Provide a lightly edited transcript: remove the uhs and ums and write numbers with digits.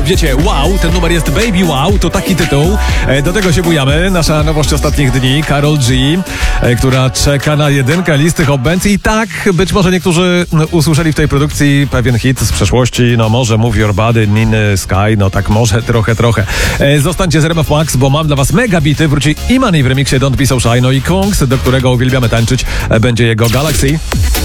Wiecie, wow, ten numer jest Baby Wow, to taki tytuł. Do tego się bujamy. Nasza nowość ostatnich dni, Karol G, która czeka na jedynkę listy Hot Bands. I tak, być może niektórzy usłyszeli w tej produkcji pewien hit z przeszłości. No może Move Your Body, Niny Sky, no tak może trochę. Zostańcie z RMF Max, bo mam dla was mega bity. Wróci Imani w remiksie Don't Be So Shy, no i Kungs, do którego uwielbiamy tańczyć, będzie jego Galaxy.